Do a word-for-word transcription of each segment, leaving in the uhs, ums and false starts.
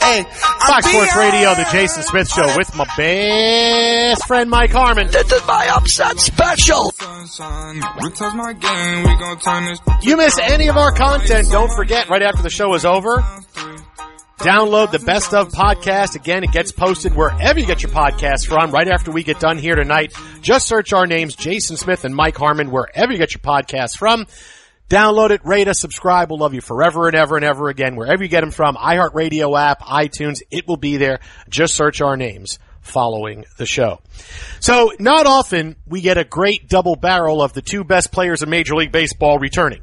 Hey, Fox Sports Radio, the Jason Smith Show with my best friend Mike Harmon. This is my upset special. You miss any of our content, don't forget, right after the show is over, download the Best Of podcast. Again, it gets posted wherever you get your podcasts from right after we get done here tonight. Just search our names, Jason Smith and Mike Harmon, wherever you get your podcasts from. Download it, rate us, subscribe. We'll love you forever and ever and ever again. Wherever you get them from, iHeartRadio app, iTunes, it will be there. Just search our names following the show. So not often we get a great double barrel of the two best players in Major League Baseball returning.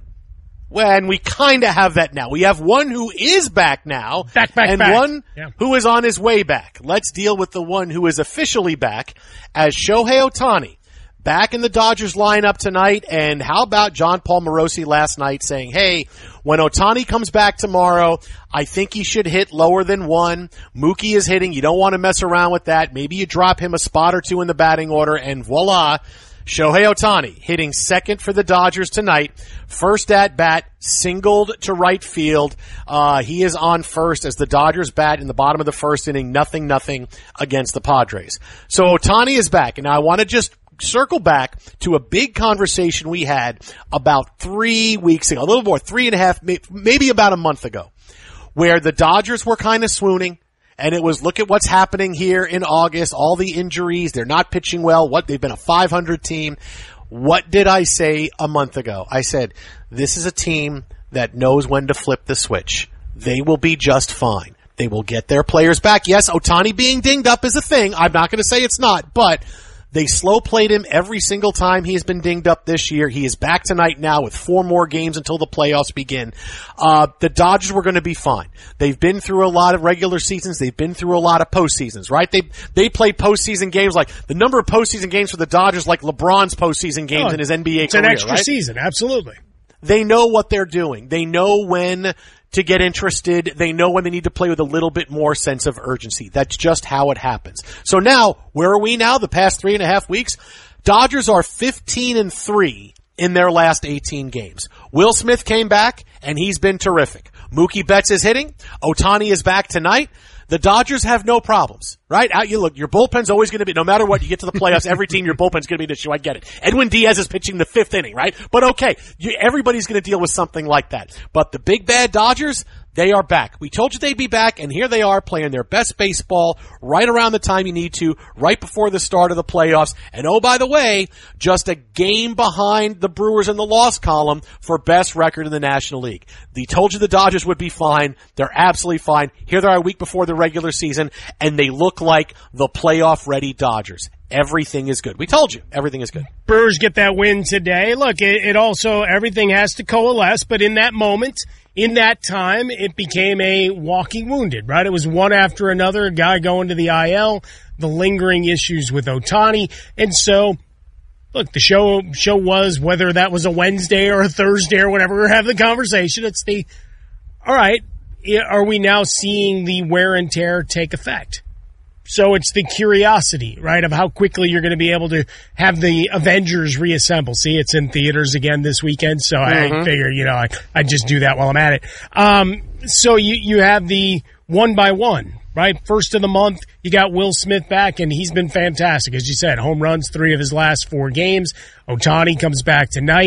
And we kind of have that now. We have one who is back now. Back, back, and back. one yeah. who is on his way back. Let's deal with the one who is officially back as Shohei Ohtani. Back in the Dodgers lineup tonight. And how about John Paul Morosi last night saying, hey, when Ohtani comes back tomorrow, I think he should hit lower than one. Mookie is hitting. You don't want to mess around with that. Maybe you drop him a spot or two in the batting order, and voila, Shohei Ohtani hitting second for the Dodgers tonight. First at bat, singled to right field. Uh, he is on first as the Dodgers bat in the bottom of the first inning, nothing, nothing against the Padres. So Ohtani is back. And now I want to just circle back to a big conversation we had about three weeks ago, a little more, three and a half, maybe about a month ago, where the Dodgers were kind of swooning. And it was, look at what's happening here in August, all the injuries, they're not pitching well, what, they've been a five hundred team. What did I say a month ago? I said, this is a team that knows when to flip the switch. They will be just fine. They will get their players back. Yes, Ohtani being dinged up is a thing. I'm not going to say it's not, but they slow played him every single time he's been dinged up this year. He is back tonight now with four more games until the playoffs begin. Uh, the Dodgers were going to be fine. They've been through a lot of regular seasons. They've been through a lot of postseasons, right? They they played postseason games, like the number of postseason games for the Dodgers, like LeBron's postseason games oh, in his N B A it's career. It's an extra right? season, absolutely. They know what they're doing. They know when to get interested. They know when they need to play with a little bit more sense of urgency. That's just how it happens. So now, where are we now? The past three and a half weeks? Dodgers are fifteen and three in their last eighteen games. Will Smith came back, and he's been terrific. Mookie Betts is hitting. Ohtani is back tonight. The Dodgers have no problems, right? Out you look, your bullpen's always going to be, no matter what, you get to the playoffs, every team, your bullpen's going to be an issue. I get it. Edwin Diaz is pitching the fifth inning, right? But okay, you, everybody's going to deal with something like that. But the big bad Dodgers, they are back. We told you they'd be back, and here they are playing their best baseball right around the time you need to, right before the start of the playoffs. And oh, by the way, just a game behind the Brewers in the loss column for best record in the National League. We told you the Dodgers would be fine. They're absolutely fine. Here they are a week before the regular season, and they look like the playoff-ready Dodgers. Everything is good. We told you. Everything is good. Brewers get that win today. Look, it, it also, everything has to coalesce, but in that moment, in that time, it became a walking wounded, right? It was one after another, a guy going to the I L, the lingering issues with Ohtani. And so, look, the show show was, whether that was a Wednesday or a Thursday or whatever, we're having the conversation. It's the, all right, are we now seeing the wear and tear take effect? So it's the curiosity, right, of how quickly you're going to be able to have the Avengers reassemble. See, it's in theaters again this weekend, so mm-hmm. I figure, you know, I, I just do that while I'm at it. Um, so you, you have the one by one, right? First of the month, you got Will Smith back, and he's been fantastic. As you said, home runs, three of his last four games. Ohtani comes back tonight.